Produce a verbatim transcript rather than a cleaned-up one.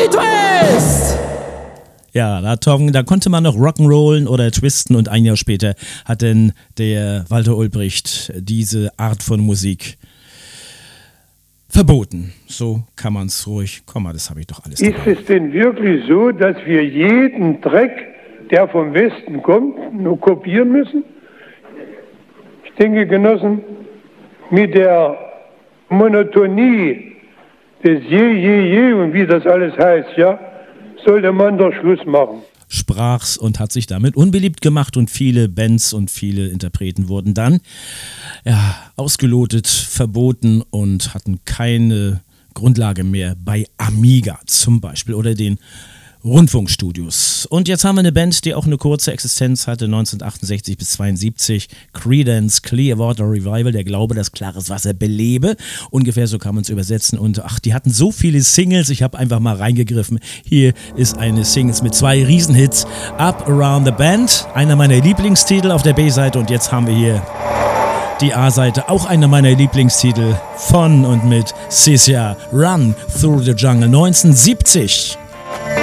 Twist! Ja, da, da konnte man noch Rock'n'Rollen oder twisten und ein Jahr später hat dann der Walter Ulbricht diese Art von Musik verboten. So kann man es ruhig, komm mal, das habe ich doch alles Ist dabei. Es denn wirklich so, dass wir jeden Dreck, der vom Westen kommt, nur kopieren müssen? Ich denke, Genossen, mit der Monotonie des Je, Je, Je und wie das alles heißt, ja, sollte man doch Schluss machen. Sprach's und hat sich damit unbeliebt gemacht und viele Bands und viele Interpreten wurden dann ja, ausgelotet, verboten und hatten keine Grundlage mehr bei Amiga zum Beispiel oder den Rundfunkstudios. Und jetzt haben wir eine Band, die auch eine kurze Existenz hatte, neunzehnhundertachtundsechzig bis zweiundsiebzig. Creedence Clearwater Revival, der Glaube, dass klares Wasser belebe. Ungefähr so kann man es übersetzen. Und ach, die hatten so viele Singles, ich habe einfach mal reingegriffen. Hier ist eine Singles mit zwei Riesenhits. Up Around the Bend, einer meiner Lieblingstitel auf der B-Seite. Und jetzt haben wir hier die A-Seite, auch einer meiner Lieblingstitel von und mit Sia, Run Through the Jungle, neunzehnhundertsiebzig.